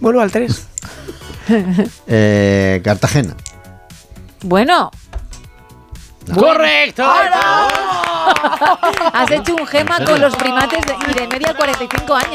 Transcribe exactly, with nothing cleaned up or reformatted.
Vuelvo al tres. eh, Cartagena. Bueno. No. ¡Correcto! Has hecho un gema con los primates de, y de media cuarenta y cinco años.